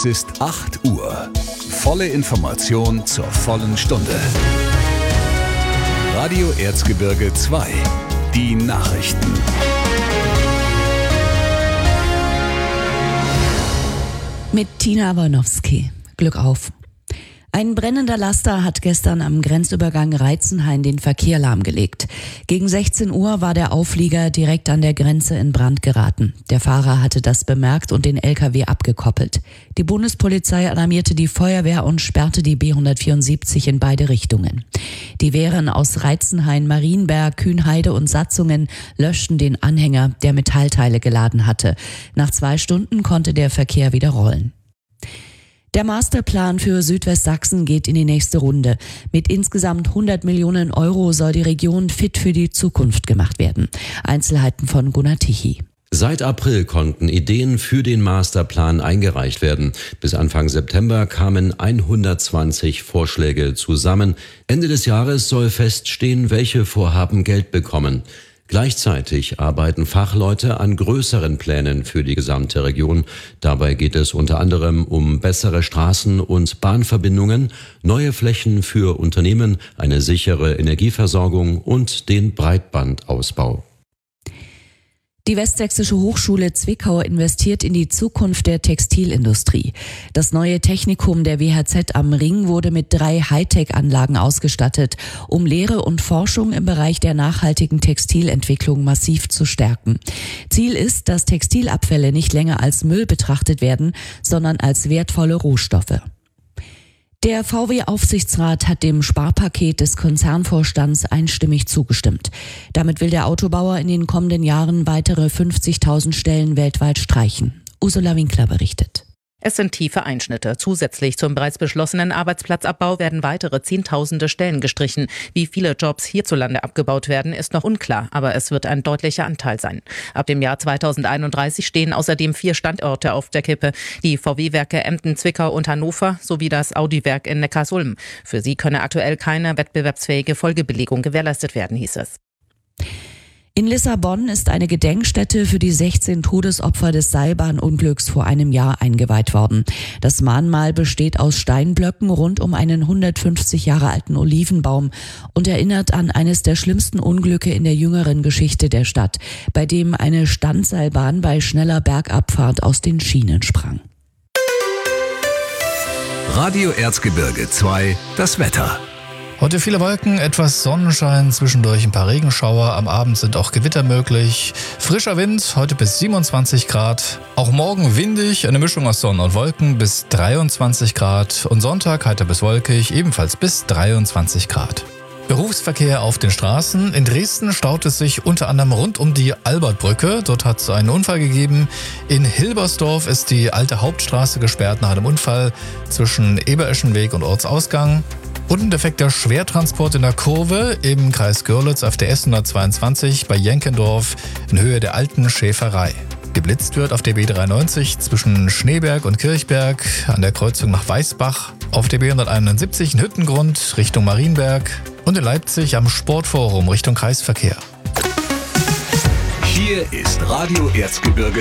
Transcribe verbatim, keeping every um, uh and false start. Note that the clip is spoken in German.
Es ist acht Uhr. Volle Information zur vollen Stunde. Radio Erzgebirge zwei. Die Nachrichten. Mit Tina Wolnowski. Glück auf. Ein brennender Laster hat gestern am Grenzübergang Reitzenhain den Verkehr lahmgelegt. Gegen sechzehn Uhr war der Auflieger direkt an der Grenze in Brand geraten. Der Fahrer hatte das bemerkt und den L K W abgekoppelt. Die Bundespolizei alarmierte die Feuerwehr und sperrte die B hundertvierundsiebzig in beide Richtungen. Die Wehren aus Reitzenhain, Marienberg, Kühnheide und Satzungen löschten den Anhänger, der Metallteile geladen hatte. Nach zwei Stunden konnte der Verkehr wieder rollen. Der Masterplan für Südwestsachsen geht in die nächste Runde. Mit insgesamt hundert Millionen Euro soll die Region fit für die Zukunft gemacht werden. Einzelheiten von Gunnar Tichy. Seit April konnten Ideen für den Masterplan eingereicht werden. Bis Anfang September kamen hundertzwanzig Vorschläge zusammen. Ende des Jahres soll feststehen, welche Vorhaben Geld bekommen. Gleichzeitig arbeiten Fachleute an größeren Plänen für die gesamte Region. Dabei geht es unter anderem um bessere Straßen- und Bahnverbindungen, neue Flächen für Unternehmen, eine sichere Energieversorgung und den Breitbandausbau. Die Westsächsische Hochschule Zwickau investiert in die Zukunft der Textilindustrie. Das neue Technikum der W H Z am Ring wurde mit drei Hightech-Anlagen ausgestattet, um Lehre und Forschung im Bereich der nachhaltigen Textilentwicklung massiv zu stärken. Ziel ist, dass Textilabfälle nicht länger als Müll betrachtet werden, sondern als wertvolle Rohstoffe. Der V W-Aufsichtsrat hat dem Sparpaket des Konzernvorstands einstimmig zugestimmt. Damit will der Autobauer in den kommenden Jahren weitere fünfzigtausend Stellen weltweit streichen. Ursula Winkler berichtet. Es sind tiefe Einschnitte. Zusätzlich zum bereits beschlossenen Arbeitsplatzabbau werden weitere Zehntausende Stellen gestrichen. Wie viele Jobs hierzulande abgebaut werden, ist noch unklar, aber es wird ein deutlicher Anteil sein. Ab dem Jahr zweitausendeinunddreißig stehen außerdem vier Standorte auf der Kippe. Die V W-Werke Emden, Zwickau und Hannover sowie das Audi-Werk in Neckarsulm. Für sie könne aktuell keine wettbewerbsfähige Folgebelegung gewährleistet werden, hieß es. In Lissabon ist eine Gedenkstätte für die sechzehn Todesopfer des Seilbahnunglücks vor einem Jahr eingeweiht worden. Das Mahnmal besteht aus Steinblöcken rund um einen hundertfünfzig Jahre alten Olivenbaum und erinnert an eines der schlimmsten Unglücke in der jüngeren Geschichte der Stadt, bei dem eine Standseilbahn bei schneller Bergabfahrt aus den Schienen sprang. Radio Erzgebirge zwei, das Wetter. Heute viele Wolken, etwas Sonnenschein, zwischendurch ein paar Regenschauer. Am Abend sind auch Gewitter möglich. Frischer Wind, heute bis siebenundzwanzig Grad. Auch morgen windig, eine Mischung aus Sonne und Wolken bis dreiundzwanzig Grad. Und Sonntag heiter bis wolkig, ebenfalls bis dreiundzwanzig Grad. Berufsverkehr auf den Straßen. In Dresden staut es sich unter anderem rund um die Albertbrücke. Dort hat es einen Unfall gegeben. In Hilbersdorf ist die alte Hauptstraße gesperrt nach einem Unfall zwischen Ebereschenweg und Ortsausgang. Und ein defekter Schwertransport in der Kurve im Kreis Görlitz auf der S hundertzweiundzwanzig bei Jenkendorf in Höhe der alten Schäferei. Geblitzt wird auf der B dreiundneunzig zwischen Schneeberg und Kirchberg an der Kreuzung nach Weißbach, auf der B hunderteinundsiebzig in Hüttengrund Richtung Marienberg und in Leipzig am Sportforum Richtung Kreisverkehr. Hier ist Radio Erzgebirge